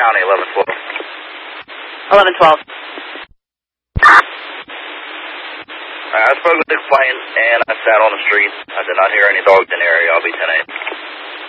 County, 1112. 1112. I spoke with the complainant and I sat on the street. I did not hear any dogs in the area. I'll be 10-8.